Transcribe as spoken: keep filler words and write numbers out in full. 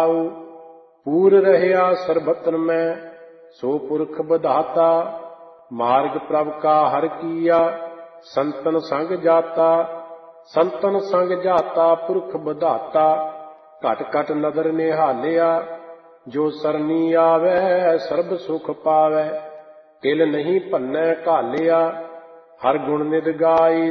ਰਹਾਉ। ਪੂਰ ਰਹਿਆ ਸਰਬਤਨ ਮੈਂ ਸੋ ਪੁਰਖ ਬਧਾਤਾ। ਮਾਰਗ ਪ੍ਰਭ ਕਾ ਹਰ ਕੀਆ ਸੰਤਨ ਸੰਗ ਜਾਤਾ। ਸੰਤਨ ਸੰਗ ਜਾਤਾ ਪੁਰਖ ਬਧਾਤਾ। ਘਟ ਘਟ ਨਦਰ ਨਿਹਾਲਿਆ ਜੋ ਸਰਨੀ ਆਵੈ ਸਰਬ ਸੁਖ ਪਾਵੈ। ਤਿਲ ਨਹੀਂ ਭੰਨੈ ਘਾਲਿਆ ਹਰ ਗੁਣ ਨਿਦ ਗਾਈ